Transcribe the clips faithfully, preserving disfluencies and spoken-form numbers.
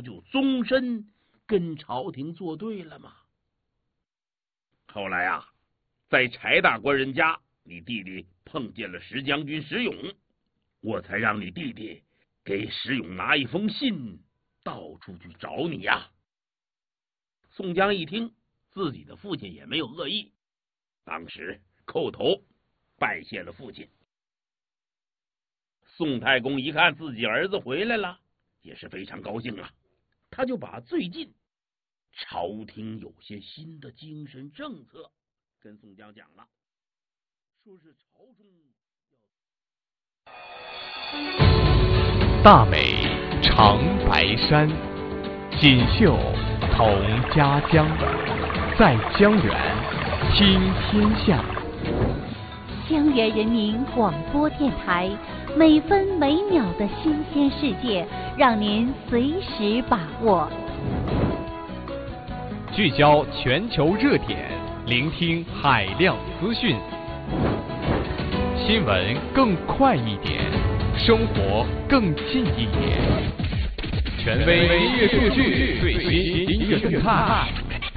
就终身跟朝廷作对了吗？后来啊，在柴大官人家，你弟弟碰见了石将军石勇，我才让你弟弟给石勇拿一封信，到处去找你呀。宋江一听，自己的父亲也没有恶意，当时叩头拜谢了父亲。宋太公一看自己儿子回来了，也是非常高兴啊，他就把最近朝廷有些新的精神政策跟宋江讲了，说是朝中大美长白山，锦绣同家乡，在江源听天下。 江源人民广播电台，每分每秒的新鲜世界，让您随时把握。 聚焦全球热点，聆听海量资讯。新闻更快一点，生活更近一点。权威音乐数据，最新音乐动态。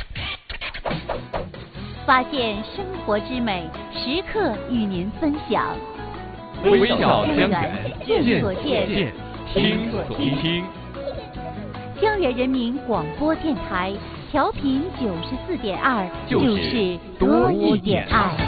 发现生活之美，时刻与您分享。 微笑江源， 见所见， 听所听。 江源人民广播电台，调频九十四点二，就是多一点爱。